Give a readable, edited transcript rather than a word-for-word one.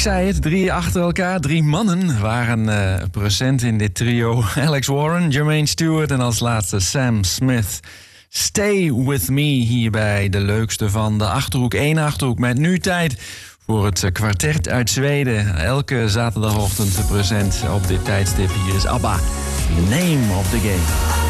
zei het, 3 achter elkaar. 3 mannen waren present in dit trio. Alex Warren, Jermaine Stewart en als laatste Sam Smith. Stay With Me hier bij de leukste van de Achterhoek. 1 Achterhoek met nu tijd voor het kwartet uit Zweden. Elke zaterdagochtend present op dit tijdstip. Hier is ABBA, Name of the Game.